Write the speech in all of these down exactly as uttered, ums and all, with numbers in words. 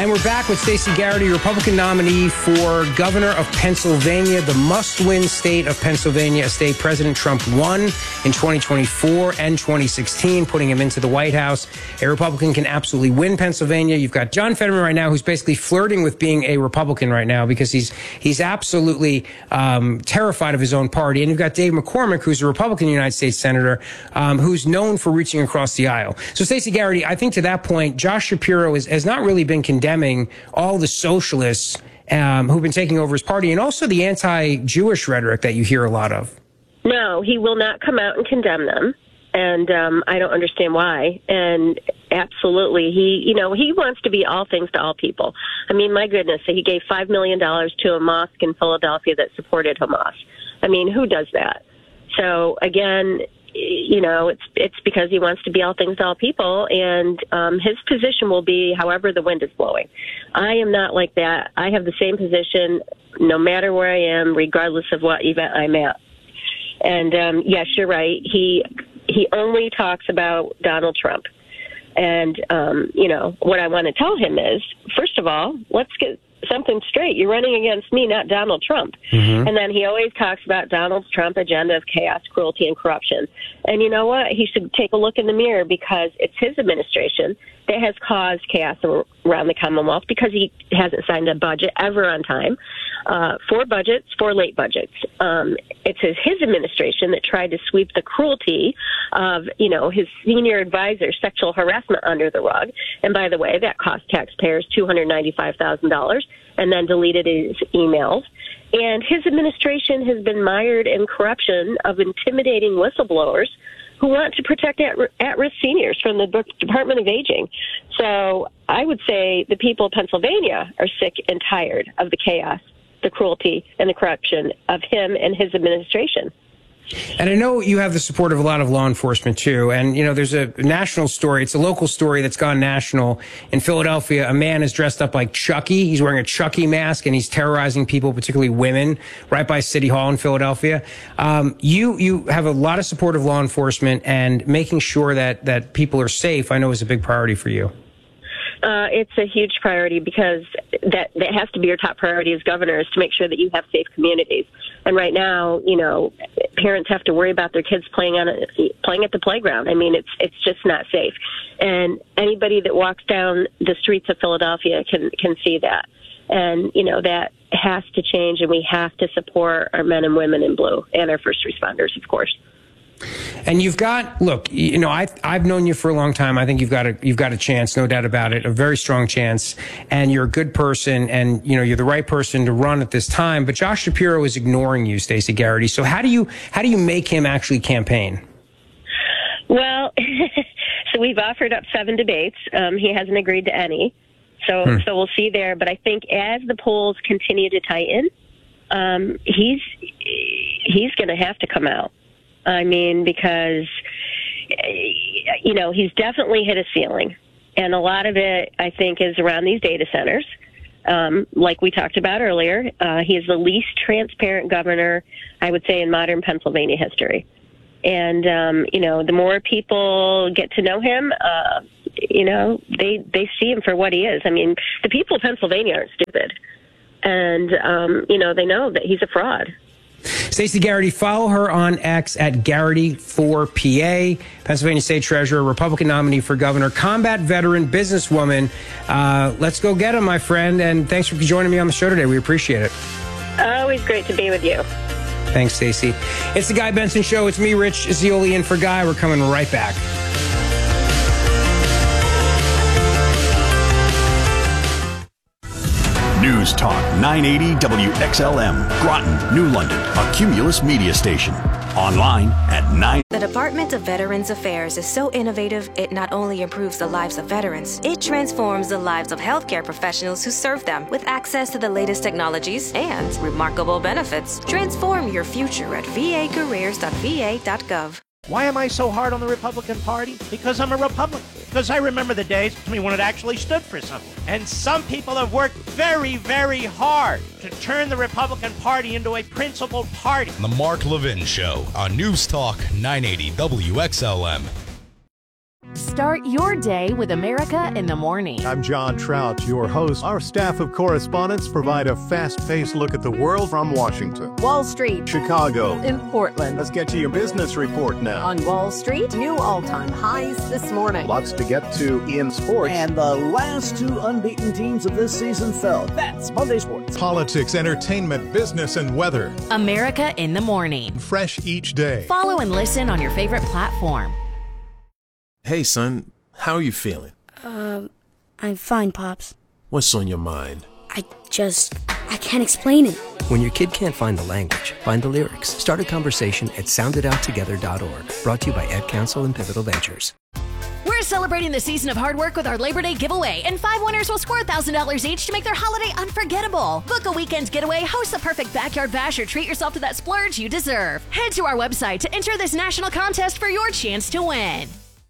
And we're back with Stacey Garrity, Republican nominee for governor of Pennsylvania, the must-win state of Pennsylvania, a state President Trump won in twenty twenty-four and twenty sixteen, putting him into the White House. A Republican can absolutely win Pennsylvania. You've got John Fetterman right now, who's basically flirting with being a Republican right now because he's he's absolutely um, terrified of his own party. And you've got Dave McCormick, who's a Republican United States Senator, um, who's known for reaching across the aisle. So, Stacey Garrity, I think to that point, Josh Shapiro is, has not really been condemning all the socialists um, who've been taking over his party, and also the anti-Jewish rhetoric that you hear a lot of. No, he will not come out and condemn them. And um, I don't understand why. And absolutely, he, you know, he wants to be all things to all people. I mean, my goodness, he gave five million dollars to a mosque in Philadelphia that supported Hamas. I mean, who does that? So, again, you know, it's it's because he wants to be all things to all people, and um, his position will be however the wind is blowing. I am not like that. I have the same position no matter where I am, regardless of what event I'm at. And, um, yes, you're right. He he only talks about Donald Trump. And, um, you know, what I want to tell him is, first of all, let's get something straight. You're running against me, not Donald Trump. Mm-hmm. And then he always talks about Donald Trump's agenda of chaos, cruelty, and corruption. And you know what? He should take a look in the mirror, because it's his administration that has caused chaos around the Commonwealth, because he hasn't signed a budget ever on time. Uh, four budgets, four late budgets. Um, it's his, his administration that tried to sweep the cruelty of, you know, his senior advisor's sexual harassment under the rug. And by the way, that cost taxpayers two hundred ninety-five thousand dollars, and then deleted his emails. And his administration has been mired in corruption of intimidating whistleblowers who want to protect at, at-risk seniors from the Department of Aging. So I would say the people of Pennsylvania are sick and tired of the chaos, the cruelty, and the corruption of him and his administration. And I know you have the support of a lot of law enforcement, too. And, you know, there's a national story. It's a local story that's gone national. In Philadelphia, a man is dressed up like Chucky. He's wearing a Chucky mask, and he's terrorizing people, particularly women, right by City Hall in Philadelphia. Um, you you have a lot of support of law enforcement, and making sure that, that people are safe, I know, is a big priority for you. Uh, it's a huge priority, because that, that has to be your top priority as governor, is to make sure that you have safe communities. And right now, you know, parents have to worry about their kids playing on a, playing at the playground. I mean, it's it's just not safe. And anybody that walks down the streets of Philadelphia can can see that. And, you know, that has to change, and we have to support our men and women in blue and our first responders, of course. And you've got, look, you know, I, I've known you for a long time. I think you've got a, you've got a chance, no doubt about it, a very strong chance. And you're a good person, and, you know, you're the right person to run at this time. But Josh Shapiro is ignoring you, Stacey Garrity. So how do you, how do you make him actually campaign? Well, so we've offered up seven debates. Um, he hasn't agreed to any. So, hmm. so we'll see there. But I think as the polls continue to tighten, um, he's, he's going to have to come out. I mean, because, you know, he's definitely hit a ceiling. And a lot of it, I think, is around these data centers. Um, like we talked about earlier, uh, he is the least transparent governor, I would say, in modern Pennsylvania history. And, um, you know, the more people get to know him, uh, you know, they, they see him for what he is. I mean, the people of Pennsylvania aren't stupid. And, um, you know, they know that he's a fraud. Stacey Garrity, follow her on X at Garrity four P A, Pennsylvania State Treasurer, Republican nominee for governor, combat veteran, businesswoman. Uh, let's go get him, my friend. And thanks for joining me on the show today. We appreciate it. Always great to be with you. Thanks, Stacey. It's the Guy Benson Show. It's me, Rich Zeoli, in for Guy. We're coming right back. News Talk nine eighty W X L M, Groton, New London, a Cumulus media station. Online at nine. The Department of Veterans Affairs is so innovative, it not only improves the lives of veterans, it transforms the lives of healthcare professionals who serve them with access to the latest technologies and remarkable benefits. Transform your future at v a careers dot v a dot gov. Why am I so hard on the Republican Party? Because I'm a Republican. Because I remember the days when it actually stood for something. And some people have worked very, very hard to turn the Republican Party into a principled party. The Mark Levin Show on News Talk nine eighty W X L M. Start your day with America in the Morning. I'm John Trout, your host. Our staff of correspondents provide a fast-paced look at the world from Washington, Wall Street, Chicago, in Portland. Let's get to your business report now. On Wall Street, new all-time highs this morning. Lots to get to in sports. And the last two unbeaten teams of this season fell. That's Monday Sports. Politics, entertainment, business, and weather. America in the Morning. Fresh each day. Follow and listen on your favorite platform. Hey, son, how are you feeling? Uh, I'm fine, Pops. What's on your mind? I just, I can't explain it. When your kid can't find the language, find the lyrics. Start a conversation at sound it out together dot org. Brought to you by Ad Council and Pivotal Ventures. We're celebrating the season of hard work with our Labor Day giveaway, and five winners will score one thousand dollars each to make their holiday unforgettable. Book a weekend getaway, host the perfect backyard bash, or treat yourself to that splurge you deserve. Head to our website to enter this national contest for your chance to win.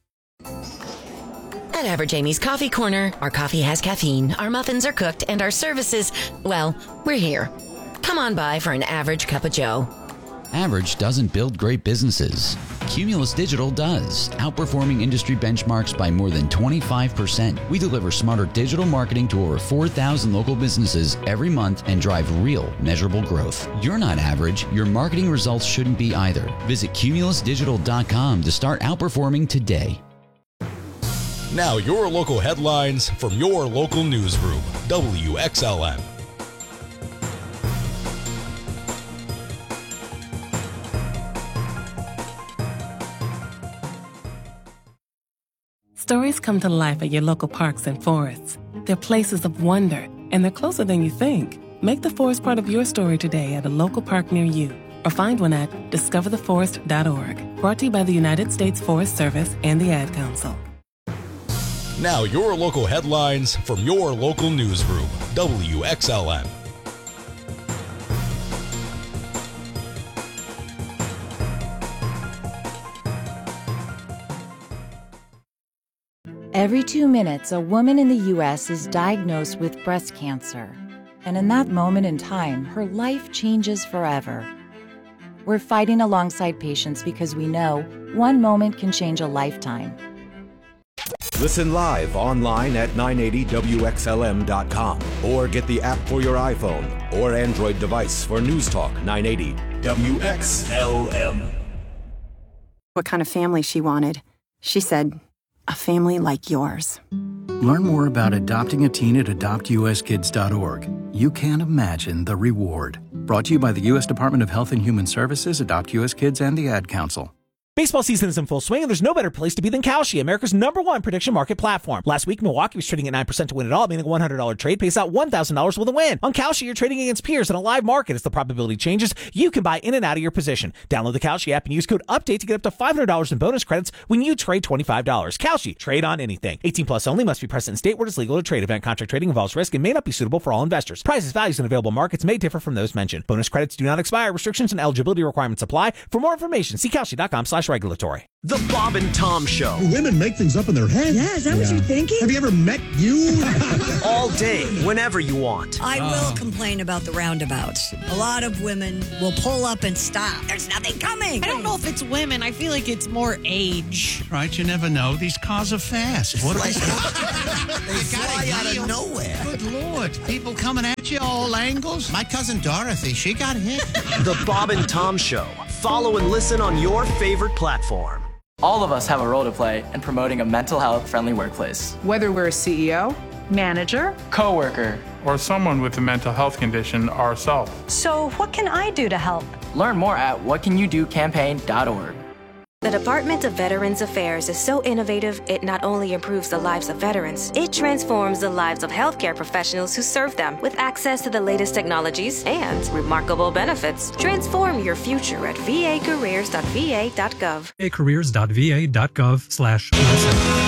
At Average Amy's Coffee Corner, our coffee has caffeine, our muffins are cooked, and our services, well, we're here. Come on by for an average cup of joe. Average doesn't build great businesses. Cumulus Digital does, outperforming industry benchmarks by more than twenty-five percent. We deliver smarter digital marketing to over four thousand local businesses every month and drive real, measurable growth. You're not average. Your marketing results shouldn't be either. Visit cumulus digital dot com to start outperforming today. Now your local headlines from your local newsroom, W X L M. Stories come to life at your local parks and forests. They're places of wonder, and they're closer than you think. Make the forest part of your story today at a local park near you, or find one at discover the forest dot org. Brought to you by the United States Forest Service and the Ad Council. Now your local headlines from your local newsroom, W X L M. Every two minutes, a woman in the U S is diagnosed with breast cancer. And in that moment in time, her life changes forever. We're fighting alongside patients because we know one moment can change a lifetime. Listen live online at nine eighty W X L M dot com or get the app for your iPhone or Android device for News Talk nine eighty W X L M. What kind of family she wanted. She said, a family like yours. Learn more about adopting a teen at adopt U S kids dot org. You can't imagine the reward. Brought to you by the U S Department of Health and Human Services, Adopt U S Kids, and the Ad Council. Baseball season is in full swing, and there's no better place to be than Kalshi, America's number one prediction market platform. Last week, Milwaukee was trading at nine percent to win it all, meaning a one hundred dollars trade pays out one thousand dollars with a win. On Kalshi, you're trading against peers in a live market. As the probability changes, you can buy in and out of your position. Download the Kalshi app and use code UPDATE to get up to five hundred dollars in bonus credits when you trade twenty-five dollars. Kalshi, trade on anything. eighteen plus only, must be present in state where it's legal to trade. Event contract trading involves risk and may not be suitable for all investors. Prices, values, and available markets may differ from those mentioned. Bonus credits do not expire. Restrictions and eligibility requirements apply. For more information, see Kalshi dot com slash regulatory. The Bob and Tom Show. Women make things up in their head. Yeah, is that yeah. what you're thinking? Have you ever met you? All day, whenever you want. I uh. will complain about the roundabouts. A lot of women will pull up and stop. There's nothing coming. I don't know if it's women. I feel like it's more age. Right, you never know. These cars are fast. What are they? They fly out of nowhere. Good Lord. People coming at you all angles. My cousin Dorothy, she got hit. The Bob and Tom Show. Follow and listen on your favorite platform. All of us have a role to play in promoting a mental health friendly workplace. Whether we're a C E O, manager, coworker, or someone with a mental health condition ourselves. So what can I do to help? Learn more at what can you do campaign dot org. The Department of Veterans Affairs is so innovative, it not only improves the lives of veterans, it transforms the lives of healthcare professionals who serve them with access to the latest technologies and remarkable benefits. Transform your future at v a careers dot v a dot gov. v a careers dot v a dot gov slash listen.